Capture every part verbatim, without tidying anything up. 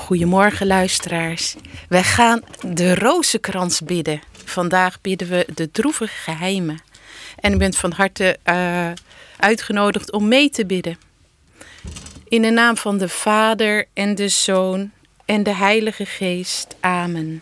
Goedemorgen luisteraars. Wij gaan de rozenkrans bidden. Vandaag bidden we de droevige geheimen. En u bent van harte uh, uitgenodigd om mee te bidden. In de naam van de Vader en de Zoon en de Heilige Geest. Amen.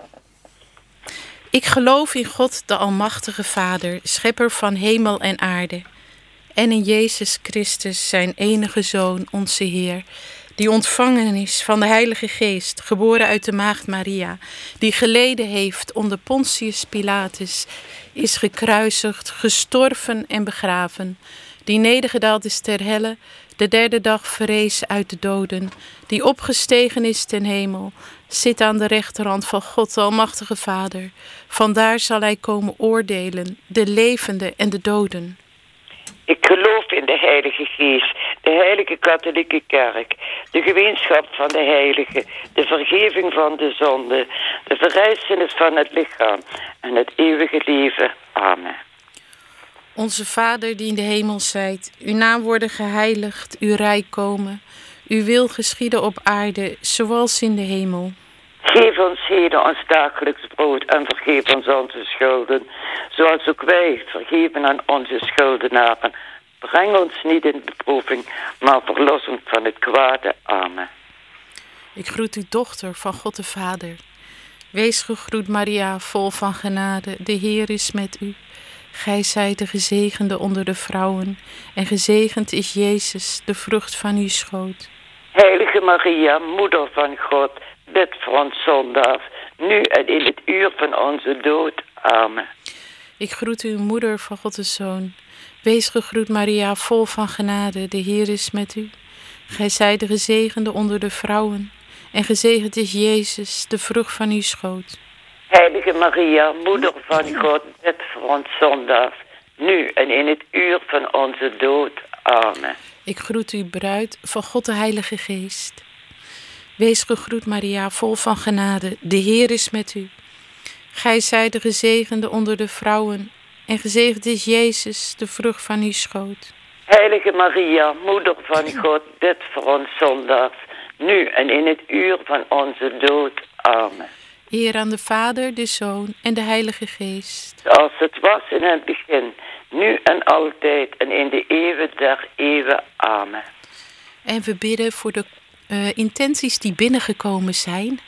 Ik geloof in God, de Almachtige Vader, schepper van hemel en aarde. En in Jezus Christus, zijn enige Zoon, onze Heer, die ontvangen is van de Heilige Geest, geboren uit de Maagd Maria, die geleden heeft onder Pontius Pilatus, is gekruisigd, gestorven en begraven, die nedergedaald is ter helle, de derde dag verrees uit de doden, die opgestegen is ten hemel, zit aan de rechterhand van God, de Almachtige Vader. Vandaar zal hij komen oordelen, de levenden en de doden. Ik geloof in de Heilige Geest, de Heilige Katholieke Kerk, de gemeenschap van de heiligen, de vergeving van de zonde, de verrijzenis van het lichaam en het eeuwige leven. Amen. Onze Vader die in de hemel zijt, uw naam worden geheiligd, uw rijk komen, uw wil geschieden op aarde, zoals in de hemel. Geef ons heden ons dagelijks brood en vergeef ons onze schulden, zoals ook wij vergeven aan onze schuldenaren. Breng ons niet in beproeving, maar verlos ons van het kwade. Amen. Ik groet uw dochter van God de Vader. Wees gegroet Maria, vol van genade, de Heer is met u. Gij zijt de gezegende onder de vrouwen, en gezegend is Jezus, de vrucht van uw schoot. Heilige Maria, moeder van God, bid voor ons zondaars, nu en in het uur van onze dood. Amen. Ik groet u, moeder van God de Zoon. Wees gegroet Maria, vol van genade, de Heer is met u. Gij zijt de gezegende onder de vrouwen, en gezegend is Jezus, de vrucht van uw schoot. Heilige Maria, moeder van God, bid voor ons zondaars, nu en in het uur van onze dood. Amen. Ik groet u, bruid van God de Heilige Geest. Wees gegroet Maria, vol van genade, de Heer is met u. Gij zijt de gezegende onder de vrouwen, en gezegend is Jezus, de vrucht van uw schoot. Heilige Maria, moeder van God, bid voor ons zondaars, nu en in het uur van onze dood. Amen. Eer aan de Vader, de Zoon en de Heilige Geest. Zoals het was in het begin, nu en altijd en in de eeuwen der eeuwen. Amen. En we bidden voor de uh, intenties die binnengekomen zijn.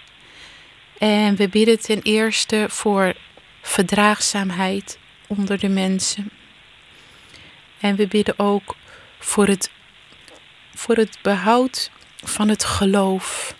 En we bidden ten eerste voor verdraagzaamheid onder de mensen. En we bidden ook voor het, voor het behoud van het geloof.